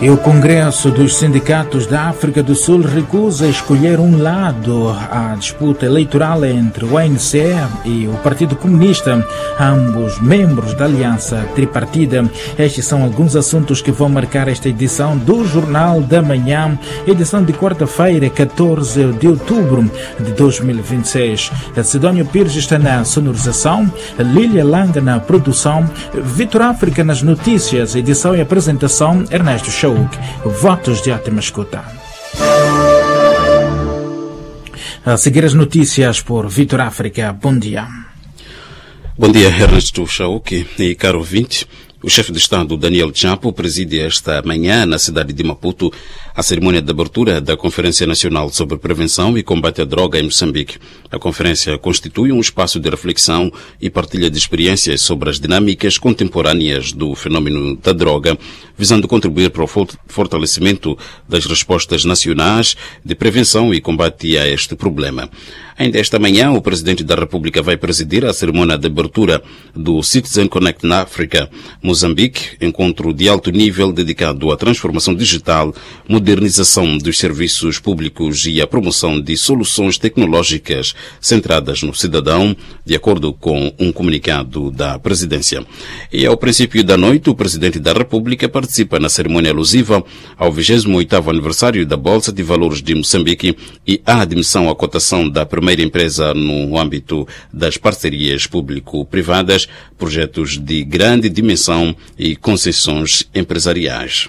E o Congresso dos Sindicatos da África do Sul recusa escolher um lado à disputa eleitoral entre o ANC e o Partido Comunista, ambos membros da aliança tripartida. Estes são alguns assuntos que vão marcar esta edição do Jornal da Manhã, edição de quarta-feira, 14 de outubro de 2026. Sidónio Pires está na sonorização, Lília Langa na produção, Vitor África nas notícias, edição e apresentação, Ernesto Chauk. Votos de ótima escuta. A seguir as notícias por Vitor África. Bom dia. Bom dia, Ernesto Chauk e caro ouvinte. O chefe de Estado, Daniel Chapo, preside esta manhã na cidade de Maputo a cerimônia de abertura da Conferência Nacional sobre Prevenção e Combate à Droga em Moçambique. A conferência constitui um espaço de reflexão e partilha de experiências sobre as dinâmicas contemporâneas do fenômeno da droga, visando contribuir para o fortalecimento das respostas nacionais de prevenção e combate a este problema. Ainda esta manhã, o Presidente da República vai presidir a cerimônia de abertura do Citizen Connect na África, Moçambique, encontro de alto nível dedicado à transformação digital, modernização dos serviços públicos e à promoção de soluções tecnológicas centradas no cidadão, de acordo com um comunicado da Presidência. E ao princípio da noite, o Presidente da República participa na cerimônia alusiva ao 28º aniversário da Bolsa de Valores de Moçambique e à admissão à cotação da primeira empresa no âmbito das parcerias público-privadas, projetos de grande dimensão e concessões empresariais.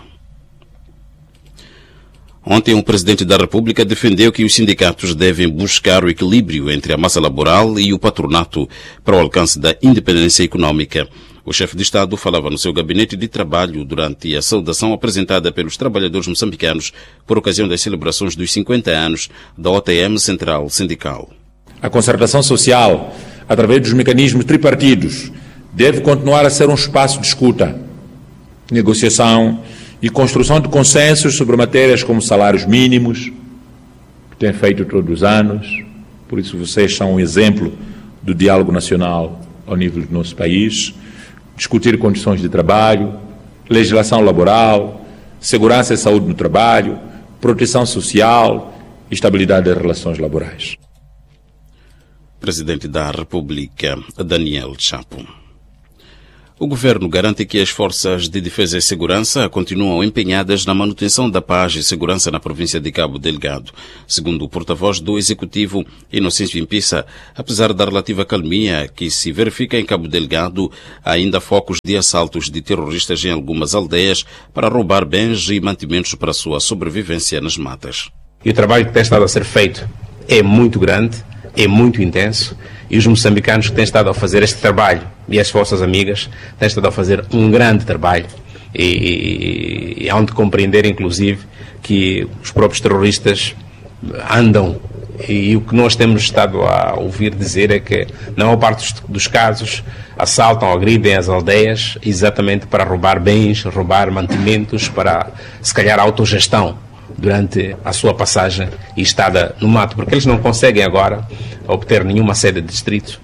Ontem, o Presidente da República defendeu que os sindicatos devem buscar o equilíbrio entre a massa laboral e o patronato para o alcance da independência econômica. O chefe de Estado falava no seu gabinete de trabalho durante a saudação apresentada pelos trabalhadores moçambicanos por ocasião das celebrações dos 50 anos da OTM Central Sindical. A concertação social, através dos mecanismos tripartidos, deve continuar a ser um espaço de escuta, negociação e construção de consensos sobre matérias como salários mínimos, que tem feito todos os anos. Por isso vocês são um exemplo do diálogo nacional ao nível do nosso país. Discutir condições de trabalho, legislação laboral, segurança e saúde no trabalho, proteção social e estabilidade das relações laborais. Presidente da República, Daniel Chapo. O governo garante que as forças de defesa e segurança continuam empenhadas na manutenção da paz e segurança na província de Cabo Delgado. Segundo o porta-voz do Executivo, Inocêncio Impissa, apesar da relativa calmia que se verifica em Cabo Delgado, há ainda focos de assaltos de terroristas em algumas aldeias para roubar bens e mantimentos para a sua sobrevivência nas matas. E o trabalho que tem estado a ser feito é muito grande, é muito intenso, e os moçambicanos que têm estado a fazer este trabalho e as forças amigas têm estado a fazer um grande trabalho e há onde compreender inclusive que os próprios terroristas andam, e o que nós temos estado a ouvir dizer é que na maior parte dos casos assaltam, agridem as aldeias exatamente para roubar bens, roubar mantimentos, para se calhar autogestão durante a sua passagem e estada no mato, porque eles não conseguem agora obter nenhuma sede de distrito.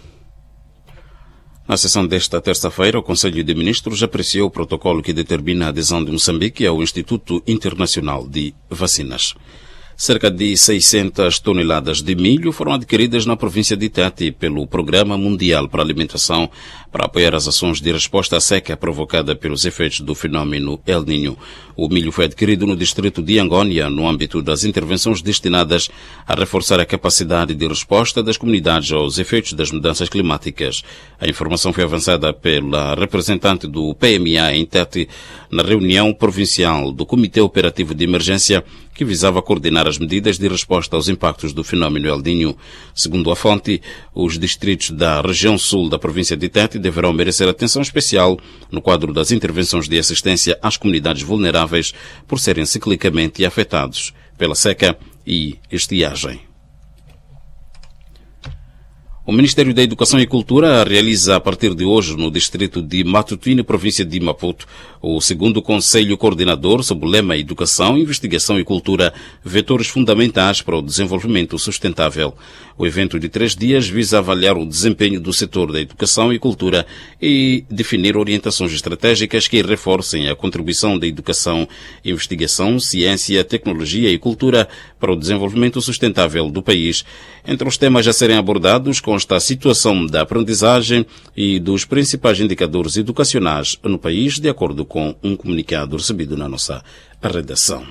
Na sessão desta terça-feira, o Conselho de Ministros apreciou o protocolo que determina a adesão de Moçambique ao Instituto Internacional de Vacinas. Cerca de 600 toneladas de milho foram adquiridas na província de Tete pelo Programa Mundial para a Alimentação para apoiar as ações de resposta à seca provocada pelos efeitos do fenômeno El Niño. O milho foi adquirido no distrito de Angônia, no âmbito das intervenções destinadas a reforçar a capacidade de resposta das comunidades aos efeitos das mudanças climáticas. A informação foi avançada pela representante do PMA em Tete na reunião provincial do Comitê Operativo de Emergência que visava coordenar as medidas de resposta aos impactos do fenômeno El Niño. Segundo a fonte, os distritos da região sul da província de Tete deverão merecer atenção especial no quadro das intervenções de assistência às comunidades vulneráveis por serem ciclicamente afetados pela seca e estiagem. O Ministério da Educação e Cultura realiza a partir de hoje no distrito de Matutuíne, província de Maputo, o segundo Conselho Coordenador sob o lema Educação, Investigação e Cultura, vetores fundamentais para o desenvolvimento sustentável. O evento de 3 dias visa avaliar o desempenho do setor da educação e cultura e definir orientações estratégicas que reforcem a contribuição da educação, investigação, ciência, tecnologia e cultura para o desenvolvimento sustentável do país. Entre os temas a serem abordados consta a situação da aprendizagem e dos principais indicadores educacionais no país, de acordo com um comunicado recebido na nossa redação.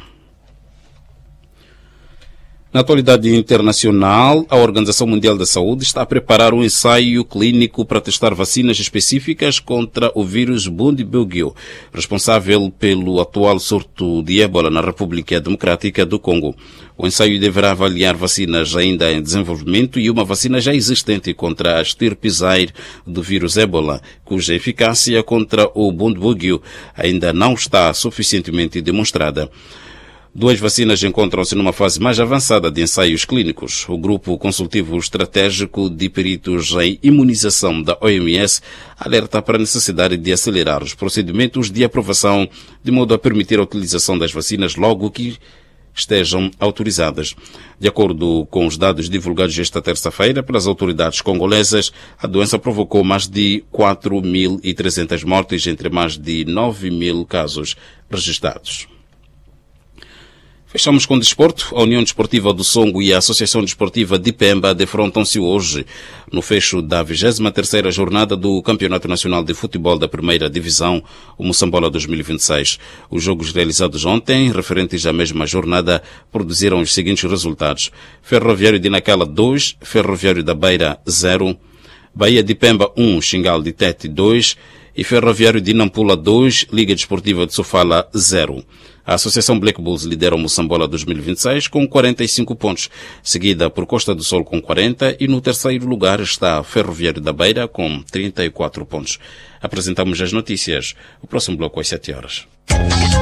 Na atualidade internacional, a Organização Mundial da Saúde está a preparar um ensaio clínico para testar vacinas específicas contra o vírus Bundibugyo, responsável pelo atual surto de ébola na República Democrática do Congo. O ensaio deverá avaliar vacinas ainda em desenvolvimento e uma vacina já existente contra a estirpe Zaire do vírus ébola, cuja eficácia contra o Bundibugyo ainda não está suficientemente demonstrada. 2 vacinas encontram-se numa fase mais avançada de ensaios clínicos. O Grupo Consultivo Estratégico de Peritos em Imunização da OMS alerta para a necessidade de acelerar os procedimentos de aprovação, de modo a permitir a utilização das vacinas logo que estejam autorizadas. De acordo com os dados divulgados esta terça-feira pelas autoridades congolesas, a doença provocou mais de 4.300 mortes entre mais de 9.000 casos registrados. Fechamos com o desporto. A União Desportiva do Songo e a Associação Desportiva de Pemba defrontam-se hoje no fecho da 23ª jornada do Campeonato Nacional de Futebol da Primeira Divisão, o Moçambola 2026. Os jogos realizados ontem, referentes à mesma jornada, produziram os seguintes resultados: Ferroviário de Nacala 2, Ferroviário da Beira 0, Bahia de Pemba 1, Xingal de Tete 2 e Ferroviário de Nampula 2, Liga Desportiva de Sofala 0. A Associação Black Bulls lidera o Moçambola 2026 com 45 pontos, seguida por Costa do Sol com 40 e no terceiro lugar está Ferroviário da Beira com 34 pontos. Apresentamos as notícias. O próximo bloco às 7 horas.